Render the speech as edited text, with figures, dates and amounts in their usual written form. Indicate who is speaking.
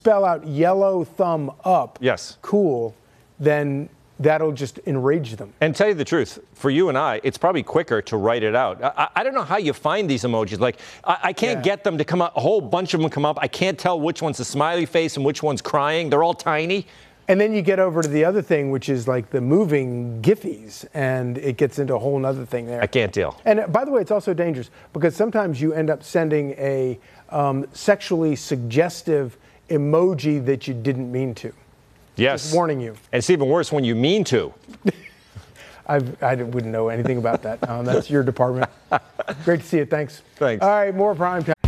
Speaker 1: spell out yellow thumb up,
Speaker 2: yes,
Speaker 1: cool, then that'll just enrage them.
Speaker 2: And tell you the truth, for you and I, it's probably quicker to write it out. I don't know how you find these emojis. Like, I can't get them to come up. A whole bunch of them come up. I can't tell which one's a smiley face and which one's crying. They're all tiny.
Speaker 1: And then you get over to the other thing, which is like the moving Giphies, and it gets into a whole nother thing there.
Speaker 2: I can't deal.
Speaker 1: And by the way, it's also dangerous because sometimes you end up sending a sexually suggestive emoji that you didn't mean to.
Speaker 2: Yes.
Speaker 1: Just warning you.
Speaker 2: And it's even worse when you mean to.
Speaker 1: I wouldn't know anything about that. That's your department. Great to see you. Thanks.
Speaker 2: Thanks.
Speaker 1: All right, more Prime Time.